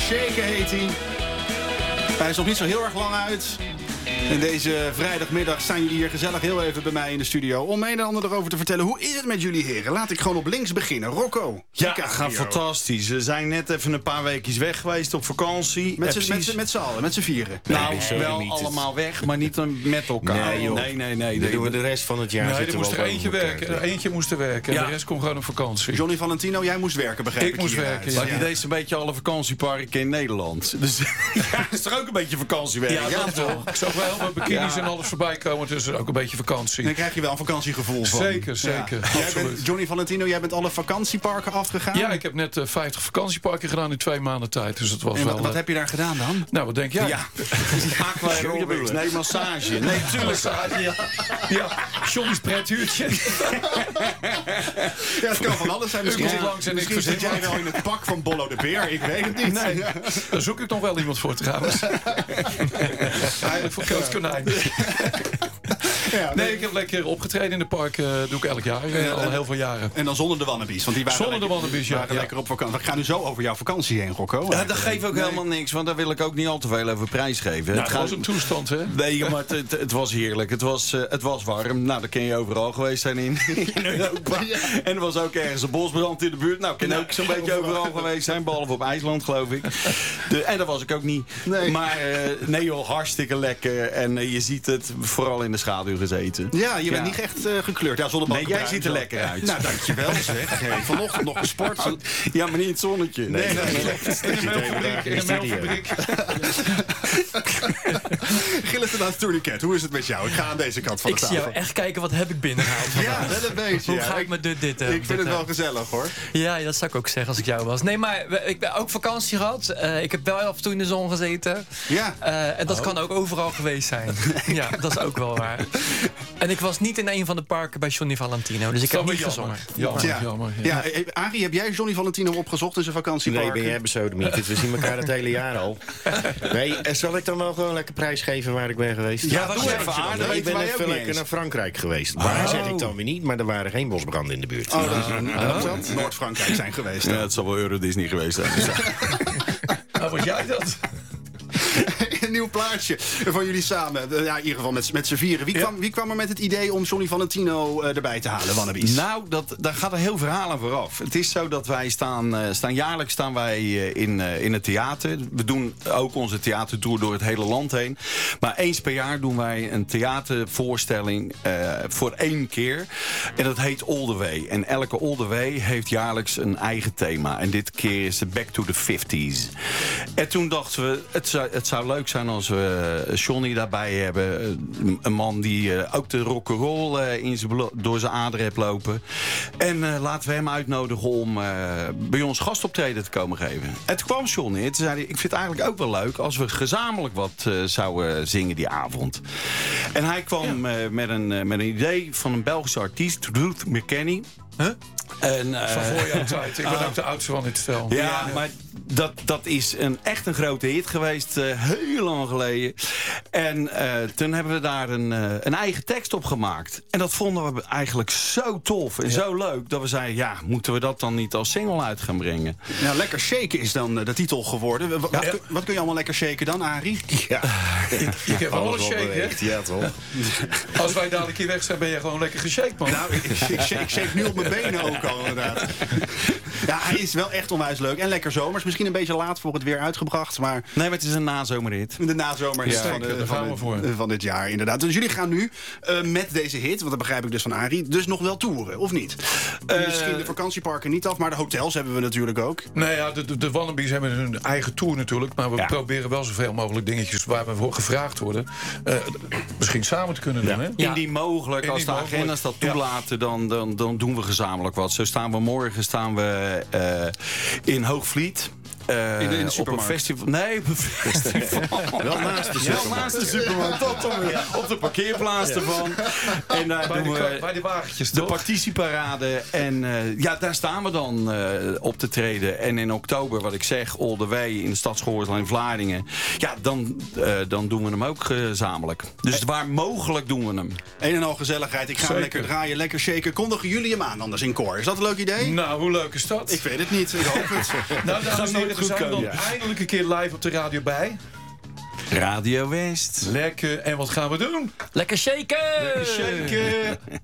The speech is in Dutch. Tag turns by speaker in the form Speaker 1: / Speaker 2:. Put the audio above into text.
Speaker 1: Shaken heet hij. Hij is nog niet zo heel erg lang uit. En deze vrijdagmiddag staan jullie hier gezellig heel even bij mij in de studio... om een en ander erover te vertellen. Hoe is het met jullie heren? Laat ik gewoon op links beginnen. Rocco.
Speaker 2: Ja, gaat fantastisch. We zijn net even een paar weekjes weg geweest op vakantie.
Speaker 1: Met z'n allen, met z'n vieren.
Speaker 2: Nou, wel allemaal weg, maar niet met elkaar. Nee.
Speaker 3: Dan doen we de rest van het jaar.
Speaker 4: Nee, er moest er eentje werken. Eentje moest er werken. En de rest kon gewoon op vakantie.
Speaker 1: Johnny Valentino, jij moest werken, begrijp ik.
Speaker 4: Ik moest werken, ja.
Speaker 2: Maar die deed een beetje alle vakantieparken in Nederland. Dus ja, is toch ook een beetje vakantiewerk?
Speaker 4: Ja, dat toch. Ik zag wel heel veel bikinis en alles voorbij komen. Dus ook een beetje vakantie.
Speaker 1: Dan krijg je wel een vakantiegevoel van.
Speaker 4: Zeker.
Speaker 1: Johnny Valentino, jij bent alle vakantieparken afgegaan?
Speaker 4: Ja, ik heb net 50 vakantieparken gedaan in 2 maanden tijd. Dus dat was
Speaker 1: en
Speaker 4: wel...
Speaker 1: Wat heb je daar gedaan dan?
Speaker 4: Nou, wat denk jij?
Speaker 2: Ja, aqua aerobics. Nee, massage. Nee, tuurlijk.
Speaker 4: Ja, Johnny's prethuurtje.
Speaker 1: Ja, het kan van alles zijn. Misschien zit jij wel in het pak van Bollo de Beer. Ik weet het niet.
Speaker 4: Nee, daar zoek ik nog wel iemand voor trouwens. Eigenlijk voor Koos Konijn. Nee, ik heb lekker opgetreden in de park. Doe ik elk jaar. Al heel veel jaren.
Speaker 1: En dan zonder de wannabies. Want die waren
Speaker 4: zonder de wannabies, ja.
Speaker 1: Lekker op vakantie. We gaan nu zo over jouw vakantie heen, Rocco.
Speaker 2: Ja, dat geeft ook helemaal niks. Want daar wil ik ook niet al te veel over prijsgeven.
Speaker 4: Het was een toestand, hè?
Speaker 2: Nee, maar het was heerlijk. Het was warm. Nou, daar kun je overal geweest zijn in Europa. En er was ook ergens een bosbrand in de buurt. Nou, kan ook zo'n beetje overal geweest zijn. Behalve op IJsland, geloof ik. En daar was ik ook niet. Nee. Maar nee joh, hartstikke lekker. En je ziet het vooral in de schaduw gezeten.
Speaker 1: Ja, je bent niet echt gekleurd. Ja, zonder
Speaker 2: nee, jij ziet er lekker uit.
Speaker 1: Nou, dankjewel zeg. Vanochtend nog gesport.
Speaker 2: Ja, maar niet in het zonnetje.
Speaker 1: Nee.
Speaker 4: In een melkfabriek.
Speaker 1: Gilles de Laatste Tourniquet, hoe is het met jou? Ik ga aan deze kant van de tafel.
Speaker 5: Ik zie jou echt kijken, wat heb ik binnengehaald.
Speaker 1: Ja, wel een beetje.
Speaker 5: Hoe ga ik met dit
Speaker 1: ik vind het wel gezellig, hoor.
Speaker 5: Ja, dat zou ik ook zeggen als ik jou was. Nee, maar ik heb ook vakantie gehad. Ik heb wel af en toe in de zon gezeten.
Speaker 1: Ja.
Speaker 5: En dat kan ook overal geweest zijn. Ja, dat is ook wel waar. En ik was niet in een van de parken bij Johnny Valentino. Dus ik heb niet gezongen.
Speaker 4: Jammer.
Speaker 1: Ja, Arie, heb jij Johnny Valentino opgezocht in zijn vakantiepark?
Speaker 3: Nee, ben jij besodemiet. We zien elkaar het hele jaar al. Nee, zal ik dan wel gewoon lekker prijsgeven waar ik ben geweest?
Speaker 1: Ja, dat is even aardig.
Speaker 3: Ik ben even lekker naar Frankrijk geweest. Waar zeg ik dan weer niet, maar er waren geen bosbranden in de buurt.
Speaker 1: Dat Noord-Frankrijk zijn geweest.
Speaker 2: Ja, het zal wel Euro Disney geweest zijn.
Speaker 4: Was jij dat?
Speaker 1: Een nieuw plaatje van jullie samen. Ja, in ieder geval met z'n vieren. Wie kwam er met het idee om Johnny Valentino erbij te halen, Wannabies?
Speaker 2: Nou, daar gaat een heel verhaal aan vooraf. Het is zo dat wij jaarlijks staan wij in het theater. We doen ook onze theatertour door het hele land heen. Maar eens per jaar doen wij een theatervoorstelling voor 1 keer. En dat heet All The Way. En elke All The Way heeft jaarlijks een eigen thema. En dit keer is het Back to the 50s. En toen dachten we, het zou leuk zijn als we Johnny daarbij hebben. Een man die ook de rock'n'roll door zijn aderen heeft lopen. En laten we hem uitnodigen om bij ons gastoptreden te komen geven. En toen kwam Johnny. Toen zei hij, ik vind het eigenlijk ook wel leuk als we gezamenlijk wat zouden zingen die avond. En hij kwam met een idee van een Belgische artiest, Ruth McKenney.
Speaker 5: Huh?
Speaker 2: En,
Speaker 4: van voor jouw tijd. Ik ben ook de oudste van dit stel.
Speaker 2: Ja, maar dat is echt een grote hit geweest. Heel lang geleden. En toen hebben we daar een eigen tekst op gemaakt. En dat vonden we eigenlijk zo tof en zo leuk. Dat we zeiden, ja, moeten we dat dan niet als single uit gaan brengen?
Speaker 1: Ja, Lekker Shaken is dan de titel geworden. Wat kun je allemaal lekker shaken dan, Arie?
Speaker 3: Ja.
Speaker 4: Je hebt alles shake, hè?
Speaker 3: Ja, toch?
Speaker 4: Als wij dadelijk een keer weg zijn, ben je gewoon lekker geshaked, man.
Speaker 1: Nou, ik shake nu op mijn benen ook al, inderdaad. Ja, hij is wel echt onwijs leuk. En lekker zomers. Misschien een beetje laat voor het weer uitgebracht, maar...
Speaker 2: Nee, maar het is een nazomerhit.
Speaker 1: De nazomerhit van dit jaar, inderdaad. Dus jullie gaan nu met deze hit, want dat begrijp ik dus van Arie, dus nog wel toeren, of niet? Misschien de vakantieparken niet af, maar de hotels hebben we natuurlijk ook.
Speaker 4: Nee, ja, de Wannabies hebben hun eigen tour natuurlijk. Maar we proberen wel zoveel mogelijk dingetjes waar we voor gevraagd worden. Misschien samen te kunnen doen, hè?
Speaker 2: Indien mogelijk, als de agenda's dat toelaten, dan doen we gezamenlijk wat. Zo staan we morgen in Hoogvliet.
Speaker 1: In de
Speaker 2: op een festival. Nee, op een festival.
Speaker 3: Wel naast de supermarkt.
Speaker 2: Wel naast de supermarkt. Dat dan weer. Op de parkeerplaats ervan. En daar doen we
Speaker 4: bij de wagentjes,
Speaker 2: de
Speaker 4: toch?
Speaker 2: participarade. En daar staan we dan op te treden. En in oktober, wat ik zeg, All The Way in de Stadsgehoorzaal in Vlaardingen. Ja, dan doen we hem ook gezamenlijk. Dus waar mogelijk doen we hem.
Speaker 1: Een en al gezelligheid. Ik ga hem lekker draaien, lekker shaken. Kondigen jullie hem aan anders in koor? Is dat een leuk idee?
Speaker 4: Nou, hoe leuk is dat?
Speaker 1: Ik weet het niet. Ik hoop het.
Speaker 4: Nou, dames en heren, we zijn dan eindelijk een keer live op de radio bij.
Speaker 2: Radio West.
Speaker 4: Lekker. En wat gaan we doen?
Speaker 5: Lekker shaken!
Speaker 4: Lekker shaken.